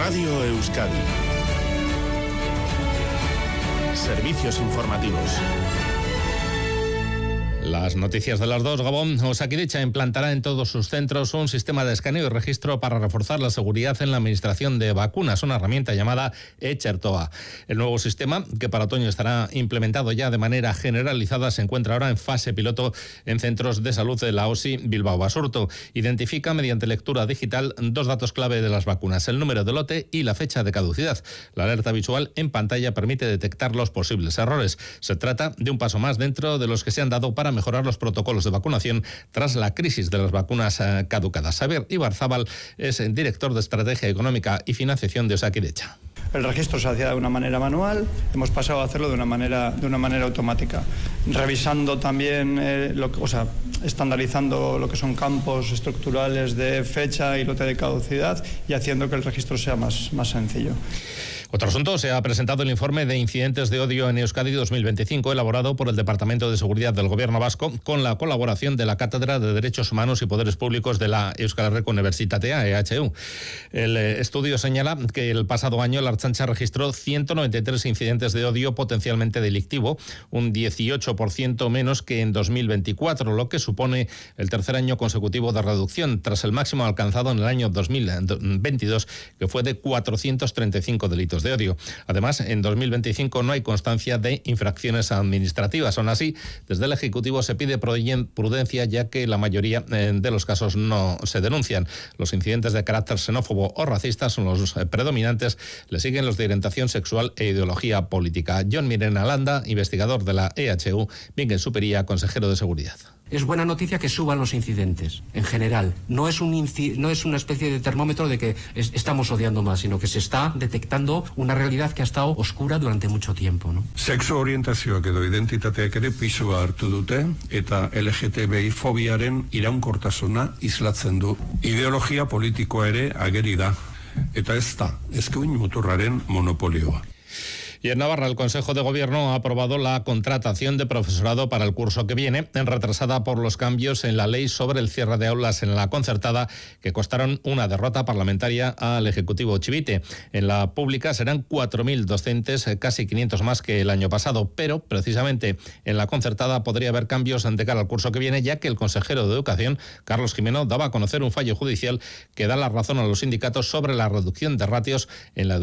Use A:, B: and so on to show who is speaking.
A: Radio Euskadi. Servicios informativos.
B: Las noticias de las 2, Gabón. Osakidetza implantará en todos sus centros un sistema de escaneo y registro para reforzar la seguridad en la administración de vacunas, una herramienta llamada Etxertoa. El nuevo sistema, que para otoño estará implementado ya de manera generalizada, se encuentra ahora en fase piloto en centros de salud de la OSI Bilbao Basurto. Identifica mediante lectura digital 2 datos clave de las vacunas: el número de lote y la fecha de caducidad. La alerta visual en pantalla permite detectar los posibles errores. Se trata de un paso más dentro de los que se han dado para mejorar los protocolos de vacunación tras la crisis de las vacunas caducadas. Xavier Ibarzábal es el director de Estrategia Económica y Financiación de Osakidetza.
C: El registro se hacía de una manera manual, hemos pasado a hacerlo de una manera automática, revisando también, estandarizando lo que son campos estructurales de fecha y lote de caducidad y haciendo que el registro sea más sencillo.
B: Otro asunto: se ha presentado el informe de incidentes de odio en Euskadi 2025, elaborado por el Departamento de Seguridad del Gobierno Vasco, con la colaboración de la Cátedra de Derechos Humanos y Poderes Públicos de la Euskal Herriko Unibertsitatea, EHU. El estudio señala que el pasado año la Ertzaintza registró 193 incidentes de odio potencialmente delictivo, un 18% menos que en 2024, lo que supone el tercer año consecutivo de reducción, tras el máximo alcanzado en el año 2022, que fue de 435 delitos de odio. Además, en 2025 no hay constancia de infracciones administrativas. Aún así, desde el Ejecutivo se pide prudencia, ya que la mayoría de los casos no se denuncian. Los incidentes de carácter xenófobo o racista son los predominantes. Le siguen los de orientación sexual e ideología política. Jon Mirena Landa, investigador de la EHU, Miguel Supería, consejero de Seguridad.
D: Es buena noticia que suban los incidentes, en general. No es una especie de termómetro de que estamos odiando más, sino que se está detectando una realidad que ha estado oscura durante mucho tiempo, ¿no?
E: Sexu orientazioak edo identitateak ere pisua hartu dute, eta LGTBI fobiaren iraunkortasuna islatzen du. Ideologia politikoa ere ageri da, eta ez da eskuin muturraren monopolioa.
B: Y en Navarra, el Consejo de Gobierno ha aprobado la contratación de profesorado para el curso que viene, retrasada por los cambios en la ley sobre el cierre de aulas en la concertada, que costaron una derrota parlamentaria al Ejecutivo Chivite. En la pública serán 4.000 docentes, casi 500 más que el año pasado, pero precisamente en la concertada podría haber cambios de cara al curso que viene, ya que el consejero de Educación, Carlos Jimeno, daba a conocer un fallo judicial que da la razón a los sindicatos sobre la reducción de ratios en la educación